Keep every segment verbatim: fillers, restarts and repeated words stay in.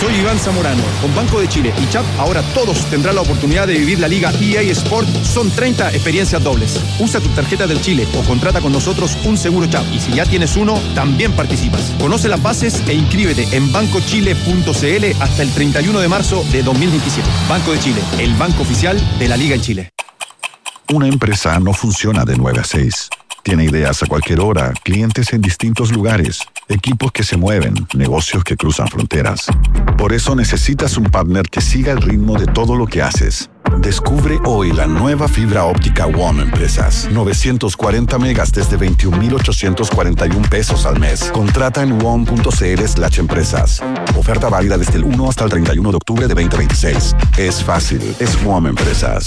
Soy Iván Zamorano. Con Banco de Chile y Chap, ahora todos tendrán la oportunidad de vivir la Liga E A Sport. Son treinta experiencias dobles. Usa tu tarjeta del Chile o contrata con nosotros un seguro Chap. Y si ya tienes uno, también participas. Conoce las bases e inscríbete en banco chile punto c l hasta el treinta y uno de marzo de dos mil veintisiete. Banco de Chile, el banco oficial de la Liga en Chile. Una empresa no funciona de nueve a seis. Tiene ideas a cualquier hora, clientes en distintos lugares, equipos que se mueven, negocios que cruzan fronteras. Por eso necesitas un partner que siga el ritmo de todo lo que haces. Descubre hoy la nueva fibra óptica W O M Empresas. novecientos cuarenta megas desde veintiún mil ochocientos cuarenta y uno pesos al mes. Contrata en wom punto c l slash empresas. Oferta válida desde el uno hasta el treinta y uno de octubre de veinte veintiséis. Es fácil, es W O M Empresas.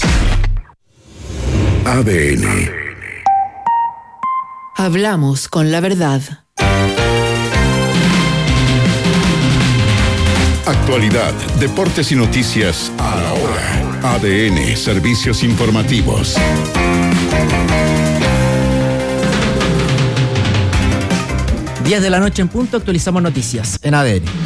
A D N. Hablamos con la verdad. Actualidad, deportes y noticias a la hora. A D N, servicios informativos. diez de la noche en punto, actualizamos noticias en A D N.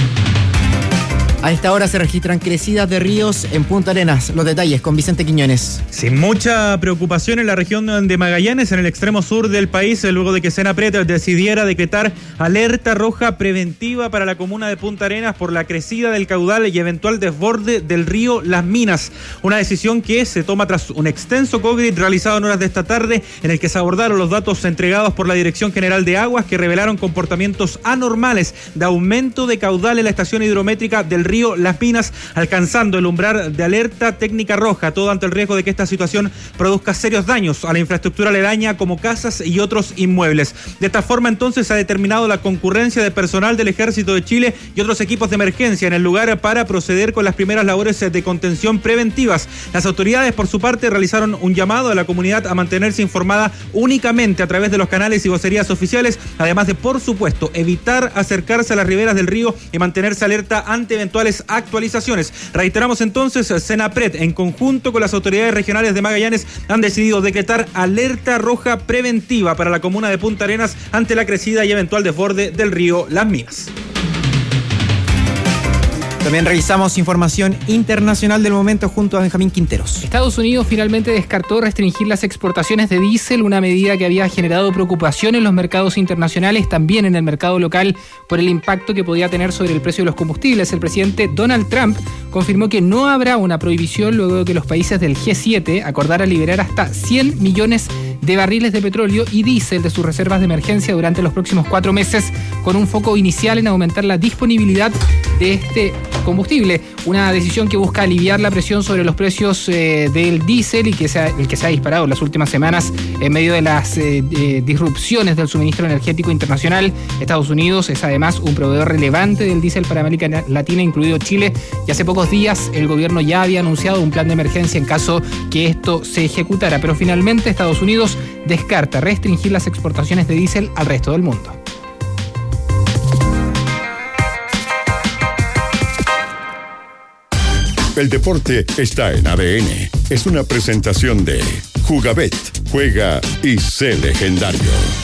A esta hora se registran crecidas de ríos en Punta Arenas. Los detalles con Vicente Quiñones. Sin mucha preocupación en la región de Magallanes, en el extremo sur del país, luego de que Senapred decidiera decretar alerta roja preventiva para la comuna de Punta Arenas por la crecida del caudal y eventual desborde del río Las Minas. Una decisión que se toma tras un extenso COVID realizado en horas de esta tarde, en el que se abordaron los datos entregados por la Dirección General de Aguas, que revelaron comportamientos anormales de aumento de caudal en la estación hidrométrica del río Las Minas, alcanzando el umbral de alerta técnica roja, todo ante el riesgo de que esta situación produzca serios daños a la infraestructura aledaña como casas y otros inmuebles. De esta forma, entonces, se ha determinado la concurrencia de personal del Ejército de Chile y otros equipos de emergencia en el lugar para proceder con las primeras labores de contención preventivas. Las autoridades, por su parte, realizaron un llamado a la comunidad a mantenerse informada únicamente a través de los canales y vocerías oficiales, además de, por supuesto, evitar acercarse a las riberas del río y mantenerse alerta ante eventuales actualizaciones. Reiteramos entonces, Senapred, en conjunto con las autoridades regionales de Magallanes, han decidido decretar alerta roja preventiva para la comuna de Punta Arenas ante la crecida y eventual desborde del río Las Minas. También revisamos información internacional del momento junto a Benjamín Quinteros. Estados Unidos finalmente descartó restringir las exportaciones de diésel, una medida que había generado preocupación en los mercados internacionales, también en el mercado local, por el impacto que podía tener sobre el precio de los combustibles. El presidente Donald Trump confirmó que no habrá una prohibición luego de que los países del G siete acordaran liberar hasta cien millones de barriles de petróleo y diésel de sus reservas de emergencia durante los próximos cuatro meses, con un foco inicial en aumentar la disponibilidad de este combustible. Una decisión que busca aliviar la presión sobre los precios eh, del diésel y que se ha, el que se ha disparado en las últimas semanas en medio de las eh, eh, disrupciones del suministro energético internacional. Estados Unidos es además un proveedor relevante del diésel para América Latina, incluido Chile, y hace pocos días el gobierno ya había anunciado un plan de emergencia en caso que esto se ejecutara, pero finalmente Estados Unidos descarta restringir las exportaciones de diésel al resto del mundo. El deporte está en A D N. Es una presentación de Jugabet. Juega y sé legendario.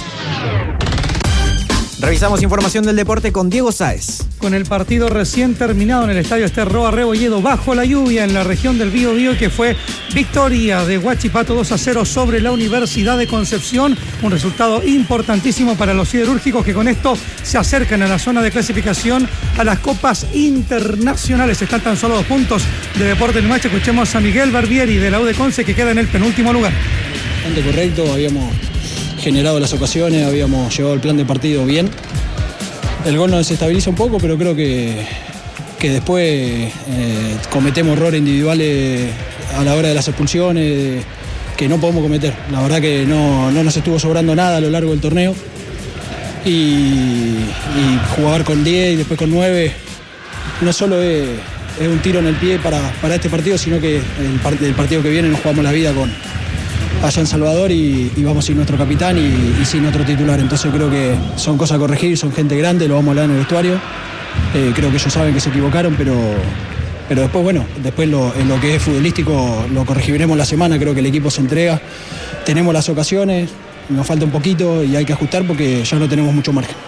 Revisamos información del deporte con Diego Sáez. Con el partido recién terminado en el estadio Ester Roa Rebolledo bajo la lluvia en la región del Bío Bío, que fue victoria de Huachipato dos a cero sobre la Universidad de Concepción. Un resultado importantísimo para los siderúrgicos, que con esto se acercan a la zona de clasificación a las copas internacionales. Están tan solo dos puntos de Deportes Limache. Escuchemos a Miguel Barbieri de la U de Conce, que queda en el penúltimo lugar. Bastante correcto, habíamos generado las ocasiones, habíamos llevado el plan de partido bien. El gol nos desestabiliza un poco, pero creo que, que después eh, cometemos errores individuales a la hora de las expulsiones que no podemos cometer. La verdad que no, no nos estuvo sobrando nada a lo largo del torneo. Y, y jugar con diez y después con nueve no solo es, es un tiro en el pie para, para este partido, sino que el, el partido que viene nos jugamos la vida con allá en Salvador y, y vamos sin nuestro capitán y, y sin otro titular. Entonces creo que son cosas a corregir, son gente grande, lo vamos a hablar en el vestuario. Eh, creo que ellos saben que se equivocaron, pero, pero después, bueno, después lo, en lo que es futbolístico lo corregiremos la semana. Creo que el equipo se entrega, tenemos las ocasiones, nos falta un poquito y hay que ajustar porque ya no tenemos mucho margen.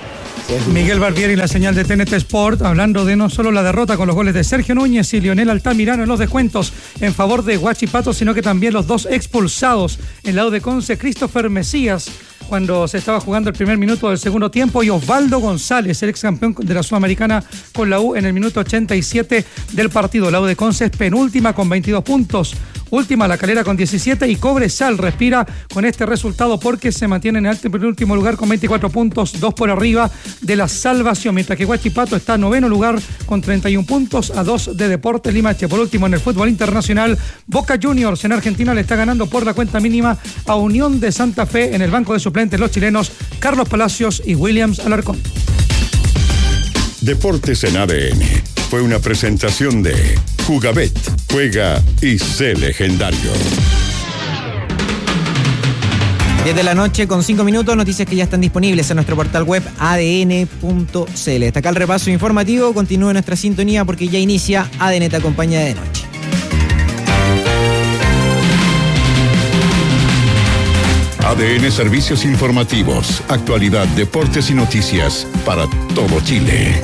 Miguel Barbieri, la señal de T N T Sport, hablando de no solo la derrota con los goles de Sergio Núñez y Lionel Altamirano en los descuentos en favor de Huachipato, sino que también los dos expulsados en la U de Conce, Christopher Mesías, cuando se estaba jugando el primer minuto del segundo tiempo, y Osvaldo González, el ex campeón de la Sudamericana con la U, en el minuto ochenta y siete del partido. La U de Conce es penúltima con veintidós puntos, última La Calera con diecisiete, y Cobresal respira con este resultado porque se mantiene en el penúltimo lugar con veinticuatro puntos, dos por arriba de la salvación, mientras que Huachipato está en noveno lugar con treinta y un puntos, a dos de Deportes Limache. Por último, en el fútbol internacional, Boca Juniors en Argentina le está ganando por la cuenta mínima a Unión de Santa Fe. En el banco de suplentes los chilenos Carlos Palacios y Williams Alarcón. Deportes en A D N fue una presentación de Jugabet, juega y sé legendario. diez de la noche con cinco minutos, noticias que ya están disponibles en nuestro portal web a d n punto c l. Hasta acá el repaso informativo, continúe nuestra sintonía porque ya inicia A D N Te Acompaña de Noche. A D N Servicios Informativos, actualidad, deportes y noticias para todo Chile.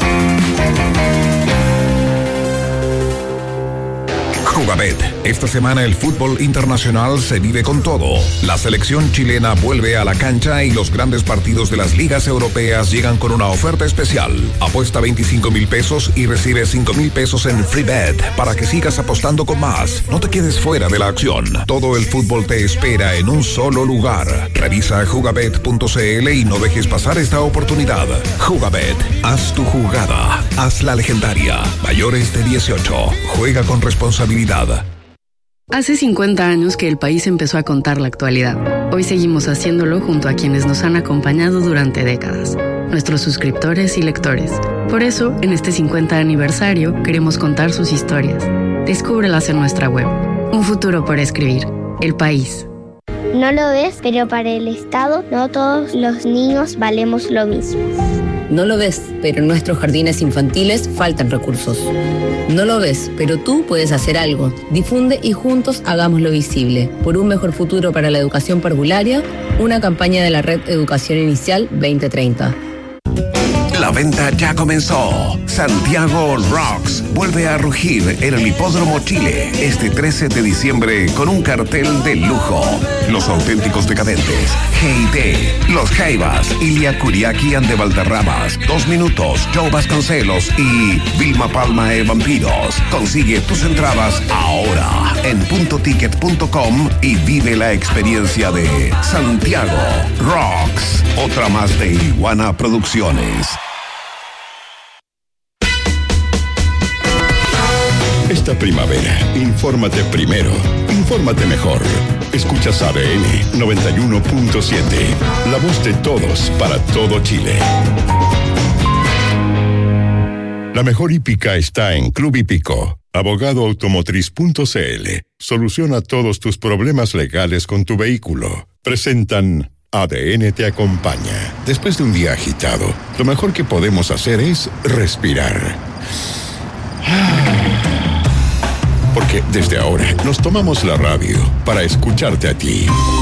Jugabet. Esta semana el fútbol internacional se vive con todo. La selección chilena vuelve a la cancha y los grandes partidos de las ligas europeas llegan con una oferta especial. Apuesta veinticinco mil pesos y recibe cinco mil pesos en free bet para que sigas apostando con más. No te quedes fuera de la acción. Todo el fútbol te espera en un solo lugar. Revisa jugabet punto c l y no dejes pasar esta oportunidad. Jugabet. Haz tu jugada. Haz la legendaria. Mayores de dieciocho. Juega con responsabilidad. Hace cincuenta años que el país empezó a contar la actualidad. Hoy seguimos haciéndolo junto a quienes nos han acompañado durante décadas, nuestros suscriptores y lectores. Por eso, en este cincuenta aniversario, queremos contar sus historias. Descúbrelas en nuestra web. Un futuro por escribir. El país. No lo ves, pero para el Estado no todos los niños valemos lo mismo. No lo ves, pero en nuestros jardines infantiles faltan recursos. No lo ves, pero tú puedes hacer algo. Difunde y juntos hagámoslo visible. Por un mejor futuro para la educación parvularia, una campaña de la Red Educación Inicial veinte treinta. La venta ya comenzó. Santiago Rocks vuelve a rugir en el Hipódromo Chile este trece de diciembre con un cartel de lujo. Los auténticos decadentes, G I T, Los Jaivas, Ilia Kuriaki and de Valderramas, Dos Minutos, Joe Vasconcelos y Vilma Palma e Vampiros. Consigue tus entradas ahora en punto ticket punto com y vive la experiencia de Santiago Rocks. Otra más de Iguana Producciones. Esta primavera, infórmate primero, infórmate mejor. Escuchas A D N noventa y uno punto siete, la voz de todos para todo Chile. La mejor hípica está en Club Hípico. abogado automotriz punto c l. Soluciona todos tus problemas legales con tu vehículo. Presentan A D N Te Acompaña. Después de un día agitado, lo mejor que podemos hacer es respirar. Porque desde ahora nos tomamos la radio para escucharte a ti.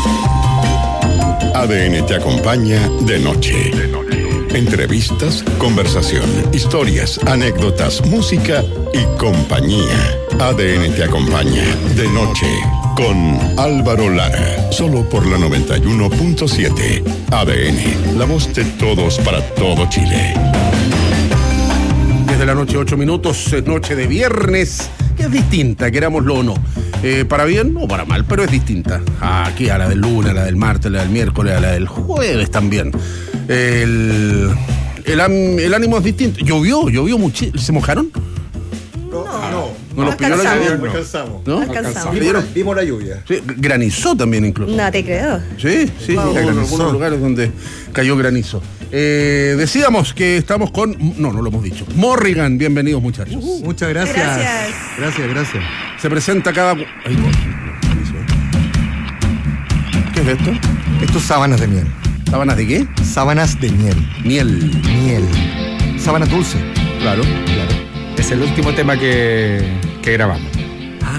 A D N Te Acompaña de noche. Entrevistas, conversación, historias, anécdotas, música y compañía. A D N Te Acompaña de noche con Álvaro Lara. Solo por la noventa y uno punto siete. A D N, la voz de todos para todo Chile. diez de la noche, ocho minutos, es noche de viernes, que es distinta, querámoslo o no. Eh, para bien o para mal, pero es distinta. Aquí a la del lunes, a la del martes, a la del miércoles, a la del jueves también. El, el, el ánimo es distinto. Llovió, llovió muchísimo. ¿Se mojaron? No, no. ¿No, no los pilló la lluvia? No alcanzamos. ¿No? No alcanzamos. Vimos, vimos la lluvia. Sí, granizó también incluso. No te creo. Sí, sí, Wow, sí, en algunos lugares donde cayó granizo. Eh, decíamos que estamos con... No, no lo hemos dicho. Morrigan, bienvenidos muchachos. Uh, muchas gracias. Gracias. Gracias, gracias. Se presenta cada... Ay, ¿qué es esto? Esto es sábanas de miel. ¿Sábanas de qué? Sábanas de miel. Miel. Miel. Sábanas dulces. Claro, claro. Es el último tema que, que grabamos. Ah.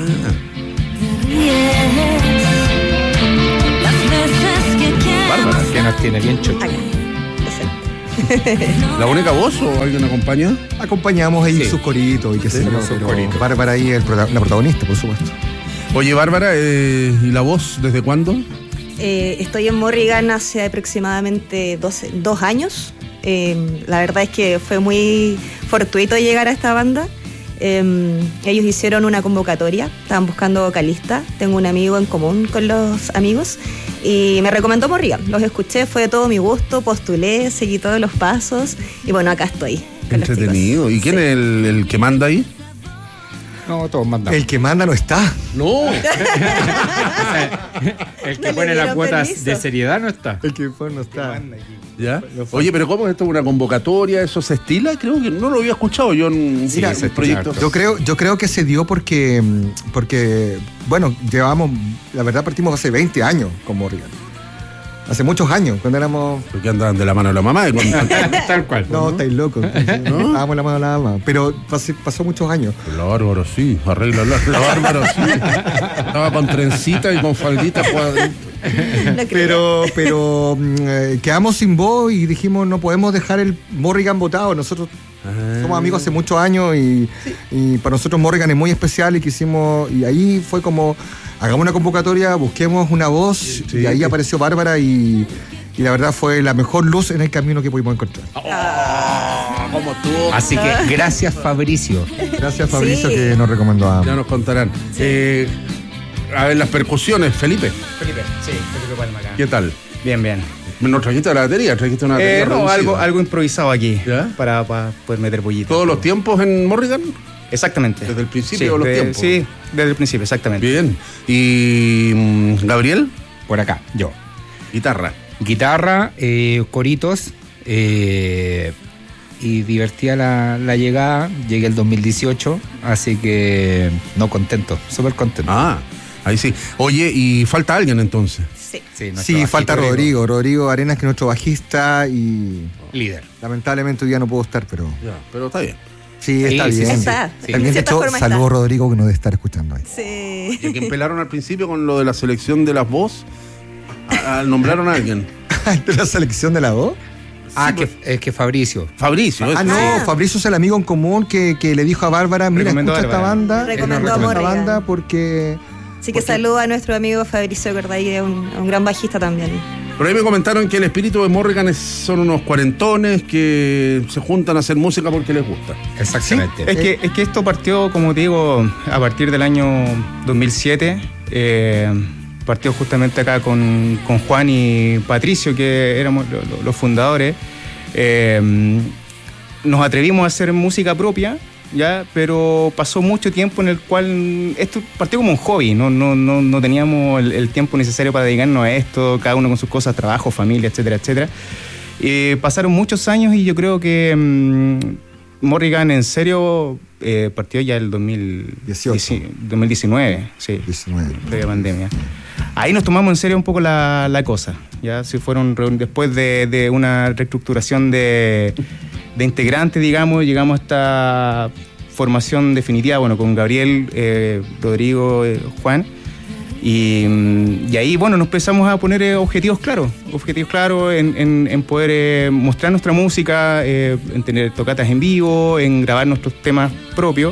Bárbara, que nos tiene bien chocho. ¿La única voz o alguien acompaña? Acompañamos ahí Sí. sus coritos y qué sé Sí, yo, sus pero coritos. Bárbara ahí es el prota- la protagonista, por supuesto. Oye, Bárbara, eh, ¿y la voz desde cuándo? Eh, estoy en Morrigan hace aproximadamente doce, dos años. Eh, la verdad es que fue muy fortuito llegar a esta banda. Eh, ellos hicieron una convocatoria, estaban buscando vocalista. Tengo un amigo en común con los amigos y me recomendó Morrigan. Los escuché, fue de todo mi gusto, postulé, seguí todos los pasos y bueno, acá estoy. con los Entretenido. ¿Y quién es el, el que manda ahí? No, todos mandan. El que manda no está. No. El No que le pone las dieron cuotas permiso. de seriedad no está. El que no está. ¿Ya? Oye, pero ¿cómo es esto? ¿Una convocatoria? ¿Eso se estila? Creo que no lo había escuchado yo en Mira, en proyectos. Yo creo, yo creo que se dio porque, mm, porque, bueno, llevamos, la verdad partimos hace veinte años con Morrigan. Hace muchos años, cuando éramos... Porque andaban de la mano de la mamá. Y con... Tal cual. No, estáis locos. ¿No? Estábamos la mano de la mamá. Pero pasé- pasó muchos años. La Bárbara sí, arregla la, la Bárbara sí. Estaba con trencita y con faldita cuadrita. Pero, pero mm, eh, quedamos sin voz y dijimos no podemos dejar el Morrigan botado. Nosotros somos amigos hace muchos años y, y para nosotros Morrigan es muy especial y quisimos, y ahí fue como hagamos una convocatoria, busquemos una voz Sí. y ahí apareció Bárbara y, y la verdad fue la mejor luz en el camino que pudimos encontrar. ¿Cómo estuvo? Así que gracias, Fabricio. Gracias Fabricio Sí. que nos recomendó a... Ya nos contarán. Eh, a ver, las percusiones, Felipe. Felipe, sí, Felipe Palma acá. ¿Qué tal? Bien, bien. ¿No trajiste la batería? ¿Trajiste una batería Eh, no, reducida? algo, algo improvisado aquí. ¿Ya? Para, para poder meter pollito. ¿Todos los tiempos en Morrigan? Exactamente. ¿Desde el principio Sí, de los de- tiempos? Sí, desde el principio, exactamente. Bien. ¿Y mm, Gabriel? Por acá, yo. Guitarra. Guitarra, eh, coritos, eh, y divertida la, la llegada. Llegué el dos mil dieciocho, así que no, contento, súper contento. Ah, ahí sí. Oye, ¿y falta alguien entonces? Sí. Sí, nuestro Sí, bajito falta Rodrigo. Rodrigo Arenas, que es nuestro bajista y Líder. lamentablemente hoy día no puedo estar, pero... Ya, pero está bien. Sí, está Sí, sí, bien. sí, Está. sí. También, de cierta hecho, forma saludo a está. Rodrigo que nos debe estar escuchando ahí. Sí. ¿Y a quién pelaron al principio con lo de la selección de las voz? ¿A- a- ¿Nombraron a alguien? ¿De la selección de la voz? Ah, que, es que Fabricio. Fabricio. Ah, ese. no, Ah. Fabricio es el amigo en común que, que le dijo a Bárbara, mira, Recomendó escucha a esta Bárbara. banda. Recomendó Él nos a recomendó esta Morrigan. banda porque... Así que saludo a nuestro amigo Fabricio Corday, que es un, un gran bajista también. Por ahí me comentaron que el espíritu de Morrigan es- son unos cuarentones que se juntan a hacer música porque les gusta. Exactamente. Es que, es que esto partió, como te digo, a partir del año dos mil siete. Eh, partió justamente acá con, con Juan y Patricio, que éramos lo- lo- los fundadores. Eh, nos atrevimos a hacer música propia, ya, pero pasó mucho tiempo en el cual esto partió como un hobby, no, no, no, no teníamos el, el tiempo necesario para dedicarnos a esto, cada uno con sus cosas, trabajo, familia, etcétera, etcétera. Eh, pasaron muchos años y yo creo que mm, Morrigan en serio eh, partió ya el dos mil diecinueve, sí, previa pandemia. Ahí nos tomamos en serio un poco la, la cosa. Ya se fueron reun- después de, de una reestructuración de, de integrantes, digamos, llegamos a esta formación definitiva, bueno, con Gabriel, eh, Rodrigo, eh, Juan. Y, mm, y ahí, bueno, nos empezamos a poner eh, objetivos claros, objetivos claros en, en- en poder eh, mostrar nuestra música, eh, en tener tocatas en vivo, en grabar nuestros temas propios.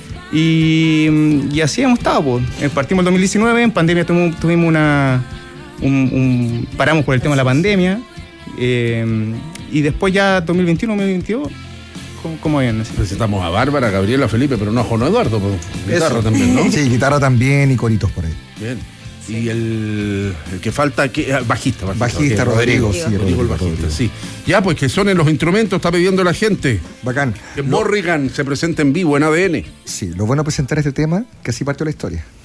Y, mm, y así hemos estado, pues. Eh, Partimos el dos mil diecinueve, en pandemia tuvimos, tuvimos una... un- un- paramos por el tema de la pandemia, eh, y después ya dos mil veintiuno, dos mil veintidós, ¿cómo, cómo habían? Presentamos a Bárbara, a Gabriela, a Felipe, pero no a Juan Eduardo, pues, guitarra Eso. también, ¿no? Sí, guitarra también y coritos por ahí. Bien. Y el, el que falta, ¿qué? Ah, bajista, bajista. Bajista, Ok, Rodrigo, sí, Rodrigo, Rodrigo, el bajista, Rodrigo. sí. Ya, pues que sonen los instrumentos, está pidiendo la gente. Bacán. Que Morrigan se presente en vivo en A D N. Sí, lo bueno de presentar este tema, que así partió la historia.